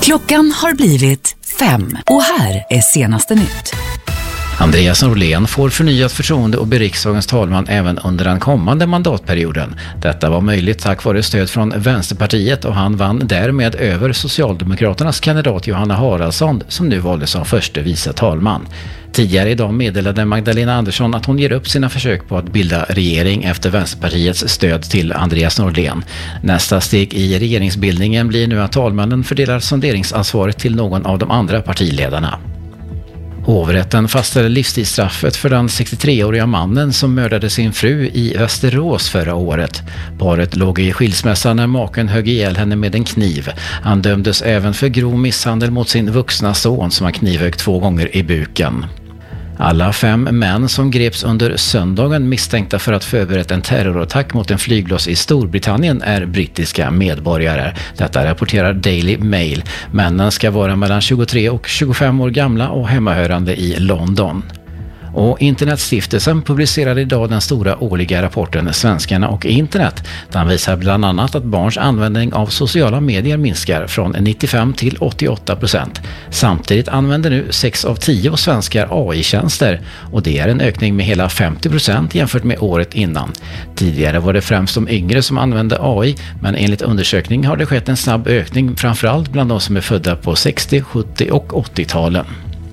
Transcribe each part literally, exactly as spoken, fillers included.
Klockan har blivit fem och här är senaste nytt. Andreas Norlén får förnyat förtroende och blir riksdagens talman även under den kommande mandatperioden. Detta var möjligt tack vare stöd från Vänsterpartiet och han vann därmed över Socialdemokraternas kandidat Johanna Haraldsson som nu valdes som förste vice talman. Tidigare idag meddelade Magdalena Andersson att hon ger upp sina försök på att bilda regering efter Vänsterpartiets stöd till Andreas Norlén. Nästa steg i regeringsbildningen blir nu att talmannen fördelar sonderingsansvaret till någon av de andra partiledarna. Hovrätten fastställde livstidsstraffet för den sextiotreåriga mannen som mördade sin fru i Västerås förra året. Paret låg i skilsmässa när maken högg ihjäl henne med en kniv. Han dömdes även för grov misshandel mot sin vuxna son som han knivhögg två gånger i buken. Alla fem män som greps under söndagen misstänkta för att förberett en terrorattack mot en flygloss i Storbritannien är brittiska medborgare. Detta rapporterar Daily Mail. Männen ska vara mellan tjugotre och tjugofem år gamla och hemmahörande i London. Och Internetstiftelsen publicerade idag den stora årliga rapporten Svenskarna och internet. Den visar bland annat att barns användning av sociala medier minskar från nittiofem till åttioåtta procent. Samtidigt använder nu sex av tio svenskar A I-tjänster och det är en ökning med hela femtio procent jämfört med året innan. Tidigare var det främst de yngre som använde A I, men enligt undersökning har det skett en snabb ökning framförallt bland de som är födda på sextio-, sjuttio- och åttio-talen.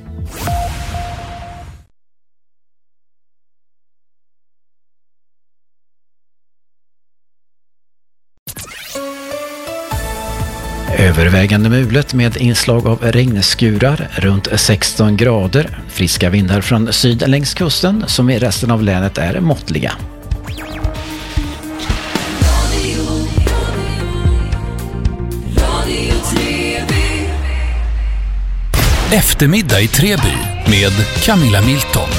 Övervägande mulet med inslag av regnskurar, runt sexton grader, friska vindar från syd längs kusten som i resten av länet är måttliga. Eftermiddag i Treby med Camilla Milton.